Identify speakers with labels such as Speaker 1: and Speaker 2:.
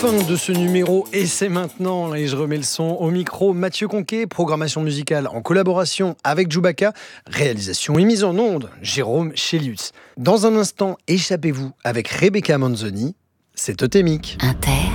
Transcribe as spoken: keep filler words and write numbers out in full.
Speaker 1: fin de ce numéro et c'est maintenant et je remets le son au micro. Mathieu Conquet, programmation musicale en collaboration avec Chewbacca, réalisation et mise en onde Jérôme Chélius. Dans un instant, échappez-vous avec Rebecca Manzoni, c'est Totémique.
Speaker 2: Inter